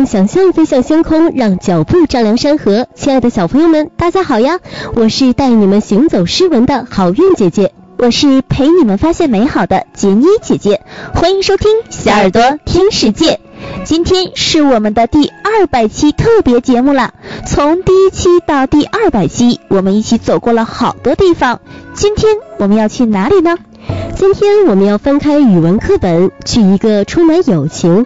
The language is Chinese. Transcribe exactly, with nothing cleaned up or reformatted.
用想象飞向星空，让脚步丈量山河。亲爱的小朋友们，大家好呀！我是带你们行走诗文的好运姐姐， 我是陪你们发现美好的杰妮姐姐。欢迎收听小耳朵听世界。今天是我们的第二百期特别节目了。从第一期到第二百期，我们一起走过了好多地方。今天我们要去哪里呢？ 今天我们要翻开语文课本，去一个充满友情、